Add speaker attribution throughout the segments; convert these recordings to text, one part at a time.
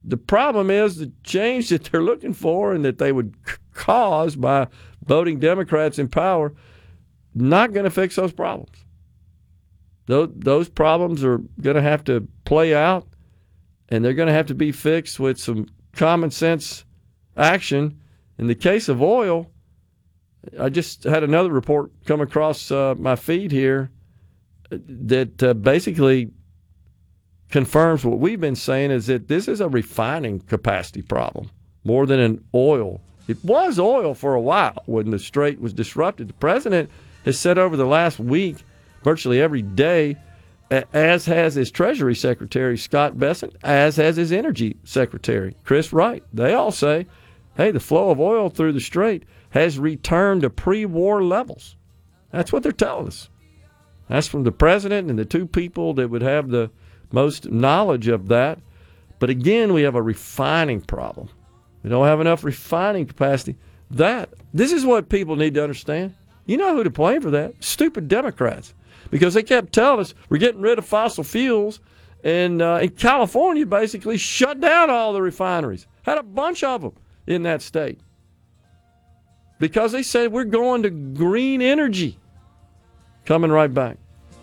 Speaker 1: The problem is the change that they're looking for and that they would cause by voting Democrats in power, not going to fix those problems. Those problems are going to have to play out, and they're going to have to be fixed with some common sense action. In the case of oil, I just had another report come across my feed here that basically confirms what we've been saying, is that this is a refining capacity problem more than an oil. It was oil for a while when the Strait was disrupted. The president has said over the last week, virtually every day, as has his Treasury Secretary, Scott Bessent, as has his Energy Secretary, Chris Wright. They all say, hey, the flow of oil through the Strait has returned to pre-war levels. That's what they're telling us. That's from the president and the two people that would have the most knowledge of that. But again, we have a refining problem. We don't have enough refining capacity. This is what people need to understand. You know who to blame for that? Stupid Democrats. Because they kept telling us we're getting rid of fossil fuels, and in California basically shut down all the refineries. Had a bunch of them in that state. Because they said we're going to green energy. Coming right back.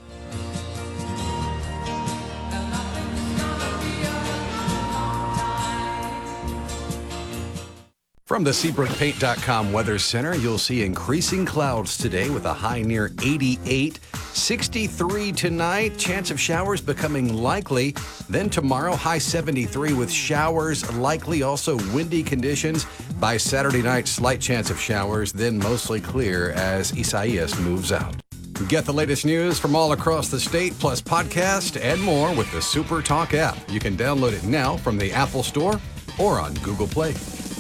Speaker 2: From the SeabrookPaint.com Weather Center, you'll see increasing clouds today with a high near 88. 63 tonight, chance of showers becoming likely. Then tomorrow, high 73 with showers likely, also windy conditions. By Saturday night, slight chance of showers, then mostly clear as Isaias moves out. Get the latest news from all across the state, plus podcast and more with the Super Talk app. You can download it now from the Apple Store or on Google Play.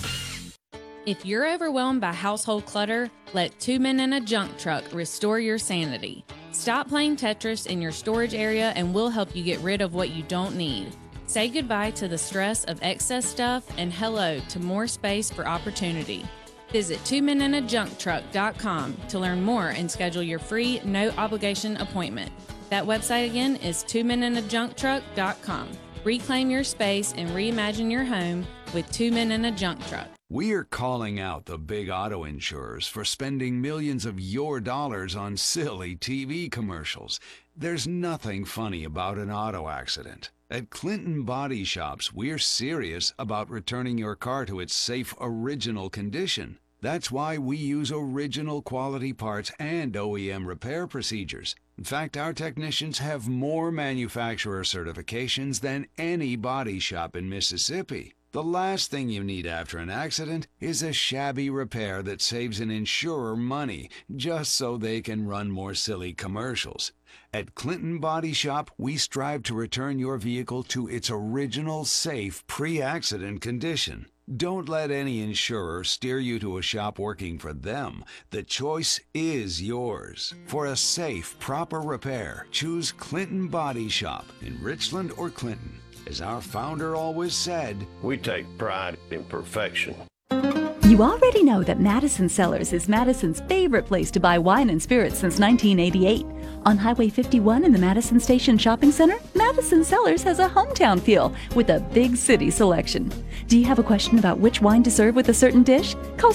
Speaker 3: If you're overwhelmed by household clutter, let Two Men in a Junk Truck restore your sanity. Stop playing Tetris in your storage area and we'll help you get rid of what you don't need. Say goodbye to the stress of excess stuff and hello to more space for opportunity. Visit twomeninajunktruck.com to learn more and schedule your free, no-obligation appointment. That website again is twomeninajunktruck.com. Reclaim your space and reimagine your home with Two Men in a Junk Truck.
Speaker 4: We're calling out the big auto insurers for spending millions of your dollars on silly TV commercials. There's nothing funny about an auto accident. At Clinton Body Shops, we're serious about returning your car to its safe, original condition. That's why we use original quality parts and OEM repair procedures. In fact, our technicians have more manufacturer certifications than any body shop in Mississippi. The last thing you need after an accident is a shabby repair that saves an insurer money just so they can run more silly commercials. At Clinton Body Shop, we strive to return your vehicle to its original, safe, pre-accident condition. Don't let any insurer steer you to a shop working for them. The choice is yours. For a safe, proper repair, choose Clinton Body Shop in Richland or Clinton. As our founder always said,
Speaker 5: we take pride in perfection.
Speaker 6: You already know that Madison Cellars is Madison's favorite place to buy wine and spirits since 1988. On Highway 51 in the Madison Station Shopping Center, Madison Cellars has a hometown feel with a big city selection. Do you have a question about which wine to serve with a certain dish? Call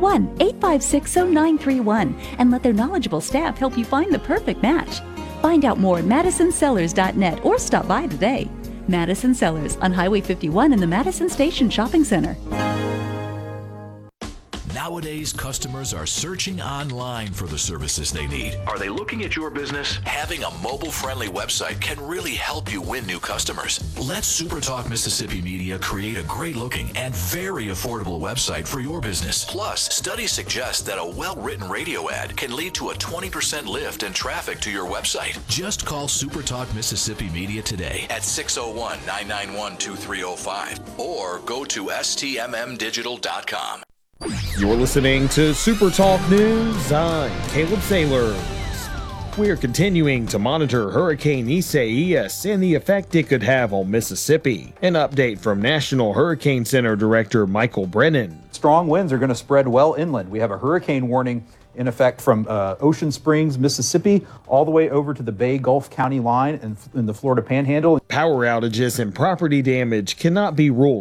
Speaker 6: 601-856-0931 and let their knowledgeable staff help you find the perfect match. Find out more at madisonCellars.net or stop by today. Madison Cellars on Highway 51 in the Madison Station Shopping Center.
Speaker 7: Nowadays, customers are searching online for the services they need.
Speaker 8: Are they looking at your business?
Speaker 7: Having a mobile-friendly website can really help you win new customers. Let SuperTalk Mississippi Media create a great-looking and very affordable website for your business. Plus, studies suggest that a well-written radio ad can lead to a 20% lift in traffic to your website. Just call SuperTalk Mississippi Media today at 601-991-2305 or go to stmmdigital.com.
Speaker 9: You're listening to Super Talk News. I'm Caleb Sailors. We are continuing to monitor Hurricane Isaias and the effect it could have on Mississippi. An update from National Hurricane Center Director Michael Brennan.
Speaker 10: Strong winds are going to spread well inland. We have a hurricane warning in effect from Ocean Springs, Mississippi, all the way over to the Bay Gulf County line in the Florida Panhandle.
Speaker 9: Power outages and property damage cannot be ruled